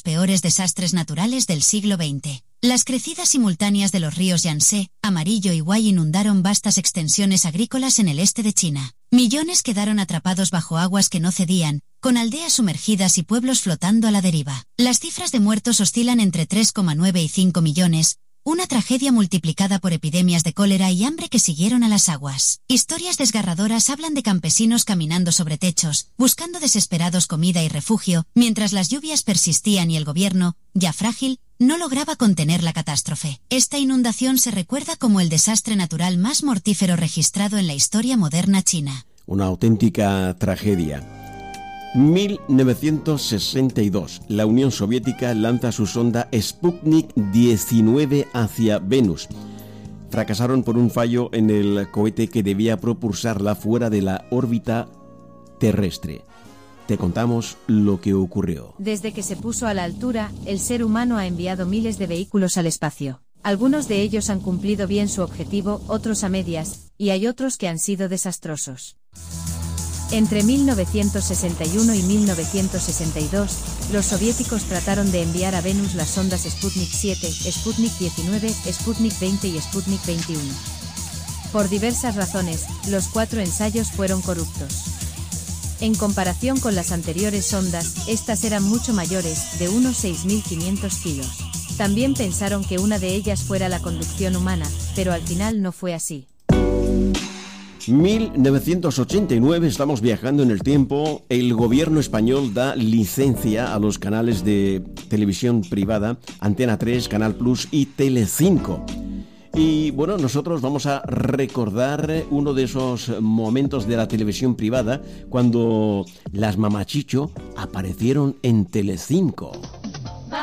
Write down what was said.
peores desastres naturales del siglo XX. Las crecidas simultáneas de los ríos Yangtze, Amarillo y Huai inundaron vastas extensiones agrícolas en el este de China. Millones quedaron atrapados bajo aguas que no cedían, con aldeas sumergidas y pueblos flotando a la deriva. Las cifras de muertos oscilan entre 3,9 y 5 millones, una tragedia multiplicada por epidemias de cólera y hambre que siguieron a las aguas. Historias desgarradoras hablan de campesinos caminando sobre techos, buscando desesperados comida y refugio, mientras las lluvias persistían y el gobierno, ya frágil, no lograba contener la catástrofe. Esta inundación se recuerda como el desastre natural más mortífero registrado en la historia moderna china. Una auténtica tragedia. 1962, la Unión Soviética lanza su sonda Sputnik 19 hacia Venus. Fracasaron por un fallo en el cohete que debía propulsarla fuera de la órbita terrestre. Te contamos lo que ocurrió. Desde que se puso a la altura, el ser humano ha enviado miles de vehículos al espacio. Algunos de ellos han cumplido bien su objetivo, otros a medias, y hay otros que han sido desastrosos. Entre 1961 y 1962, los soviéticos trataron de enviar a Venus las sondas Sputnik 7, Sputnik 19, Sputnik 20 y Sputnik 21. Por diversas razones, los 4 ensayos fueron corruptos. En comparación con las anteriores sondas, estas eran mucho mayores, de unos 6.500 kilos. También pensaron que una de ellas fuera la conducción humana, pero al final no fue así. 1989, estamos viajando en el tiempo. El gobierno español da licencia a los canales de televisión privada, Antena 3, Canal Plus y Telecinco. Y bueno, nosotros vamos a recordar uno de esos momentos de la televisión privada cuando las Mamachicho aparecieron en Telecinco.